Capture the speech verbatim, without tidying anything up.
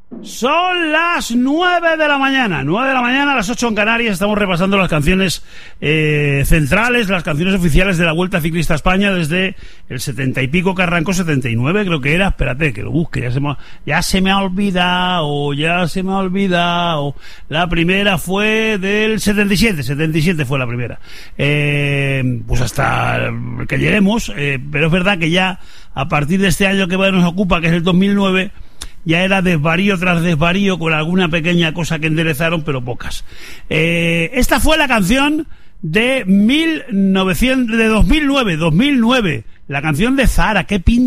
Son las nueve de la mañana, nueve de la mañana, a las ocho en Canarias. Estamos repasando las canciones eh, centrales, las canciones oficiales de la Vuelta Ciclista a España desde el setenta y pico que arrancó, setenta y nueve creo que era. Espérate, que lo busque, ya se me, ya se me ha olvidado, ya se me ha olvidado. La primera fue del setenta y siete, setenta y siete fue la primera. Eh, pues hasta que lleguemos, eh, pero es verdad que ya a partir de este año que nos ocupa, que es el dos mil nueve, ya era desvarío tras desvarío, con alguna pequeña cosa que enderezaron, pero pocas. Eh, esta fue la canción de mil novecientos, de dos mil nueve, dos mil nueve, la canción de Zahara. Qué pinta